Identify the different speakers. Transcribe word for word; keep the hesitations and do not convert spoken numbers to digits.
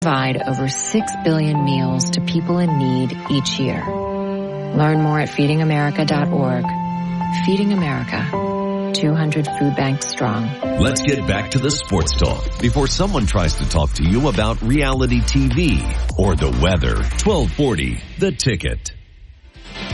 Speaker 1: provide over six billion meals to people in need each year. Learn more at feeding america dot org. Feeding America, two hundred food banks strong.
Speaker 2: Let's get back to the sports talk before someone tries to talk to you about reality T V or the weather. twelve forty, The Ticket.